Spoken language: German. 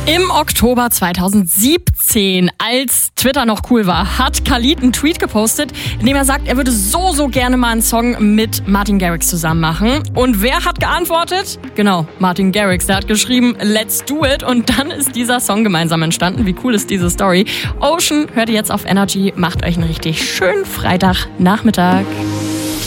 Im Oktober 2017, als Twitter noch cool war, hat Khalid einen Tweet gepostet, in dem er sagt, er würde so gerne mal einen Song mit Martin Garrix zusammen machen. Und wer hat geantwortet? Genau, Martin Garrix. Der hat geschrieben, let's do it. Und dann ist dieser Song gemeinsam entstanden. Wie cool ist diese Story? Ocean hört ihr jetzt auf Energy. Macht euch einen richtig schönen Freitagnachmittag.